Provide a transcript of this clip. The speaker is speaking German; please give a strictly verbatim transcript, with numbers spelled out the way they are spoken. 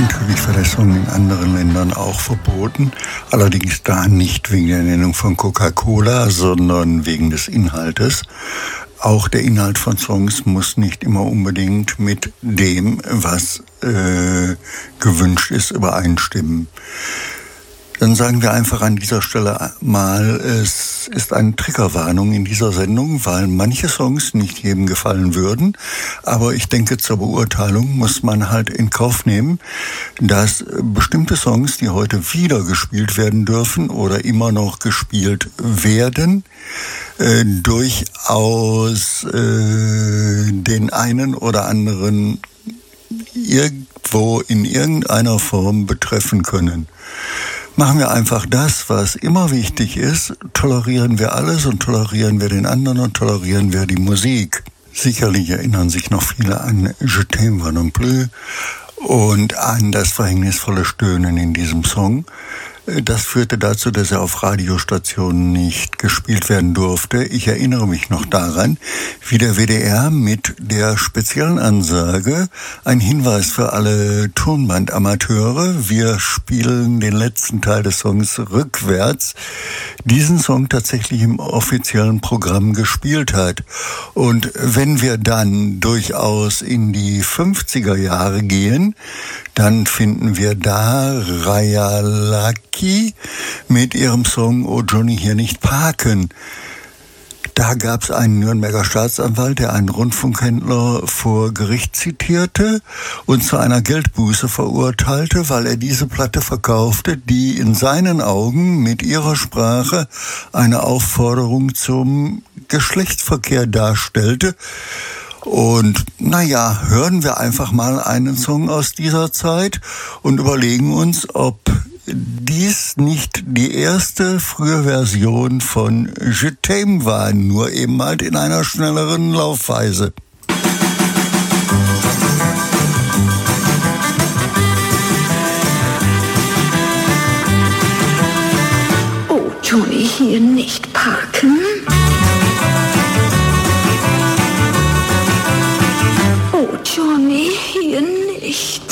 Natürlich war der Song in anderen Ländern auch verboten, allerdings da nicht wegen der Nennung von Coca-Cola, sondern wegen des Inhaltes. Auch der Inhalt von Songs muss nicht immer unbedingt mit dem, was äh, gewünscht ist, übereinstimmen. Dann sagen wir einfach an dieser Stelle mal, es ist eine Triggerwarnung in dieser Sendung, weil manche Songs nicht jedem gefallen würden. Aber ich denke, zur Beurteilung muss man halt in Kauf nehmen, dass bestimmte Songs, die heute wieder gespielt werden dürfen oder immer noch gespielt werden, äh, durchaus äh, den einen oder anderen irgendwo in irgendeiner Form betreffen können. Machen wir einfach das, was immer wichtig ist. Tolerieren wir alles und tolerieren wir den anderen und tolerieren wir die Musik. Sicherlich erinnern sich noch viele an Je t'aime non plus und an das verhängnisvolle Stöhnen in diesem Song. Das führte dazu, dass er auf Radiostationen nicht gespielt werden durfte. Ich erinnere mich noch daran, wie der W D R mit der speziellen Ansage, ein Hinweis für alle Tonbandamateure, wir spielen den letzten Teil des Songs rückwärts, diesen Song tatsächlich im offiziellen Programm gespielt hat. Und wenn wir dann durchaus in die fünfziger Jahre gehen, dann finden wir da Raya Lucky mit ihrem Song Oh Johnny, hier nicht parken. Da gab es einen Nürnberger Staatsanwalt, der einen Rundfunkhändler vor Gericht zitierte und zu einer Geldbuße verurteilte, weil er diese Platte verkaufte, die in seinen Augen mit ihrer Sprache eine Aufforderung zum Geschlechtsverkehr darstellte. Und naja, hören wir einfach mal einen Song aus dieser Zeit und überlegen uns, ob dies nicht die erste frühe Version von Je t'aime war, nur eben halt in einer schnelleren Laufweise. Oh, Johnny, hier nicht parken. Oh, Johnny, hier nicht.